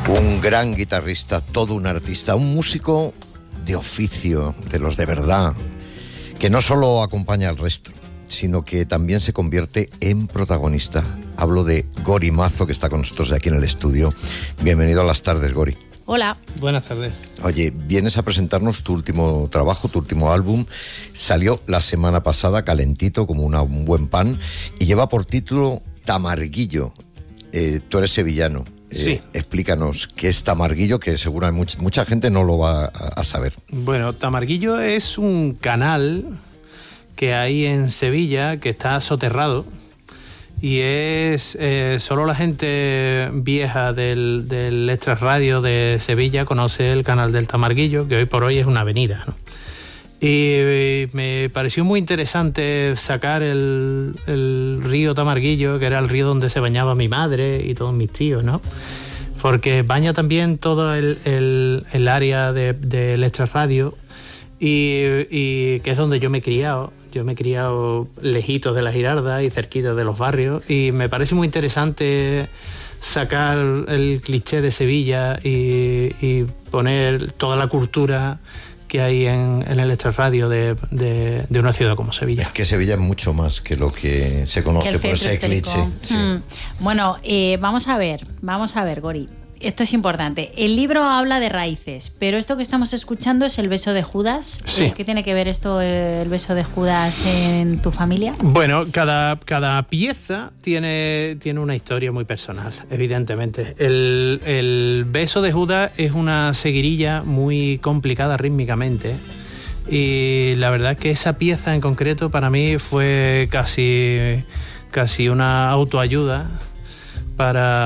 Un gran guitarrista, todo un artista, un músico de oficio, de los de verdad, que no solo acompaña al resto, sino que también se convierte en protagonista. Hablo de Gori Mazo, que está con nosotros aquí en el estudio. Bienvenido a Las Tardes, Gori. Hola. Buenas tardes. Oye, vienes a presentarnos tu último trabajo, tu último álbum. Salió la semana pasada, calentito, como un buen pan, y lleva por título Tamarguillo. Tú eres sevillano. Sí. Explícanos qué es Tamarguillo, que seguro mucha gente no lo va a saber. Bueno, Tamarguillo es un canal que hay en Sevilla que está soterrado y es solo la gente vieja del extrarradio de Sevilla conoce el canal del Tamarguillo, que hoy por hoy es una avenida, ¿no? Y me pareció muy interesante sacar el río Tamarguillo, que era el río donde se bañaba mi madre y todos mis tíos, ¿no? Porque baña también todo el área del extrarradio y que es donde yo me he criado. Yo me he criado lejitos de la Girarda y cerquita de los barrios, y me parece muy interesante sacar el cliché de Sevilla y poner toda la cultura que hay en el extrarradio de una ciudad como Sevilla. Es que Sevilla es mucho más que lo que se conoce por ese cliché. Sí. Bueno, vamos a ver, Gori. Esto es importante. El libro habla de raíces, pero esto que estamos escuchando es el beso de Judas. Sí. ¿Qué tiene que ver esto, el beso de Judas, en tu familia? Bueno, cada pieza tiene una historia muy personal, evidentemente. El beso de Judas es una seguirilla muy complicada rítmicamente, y la verdad es que esa pieza en concreto para mí fue casi una autoayuda para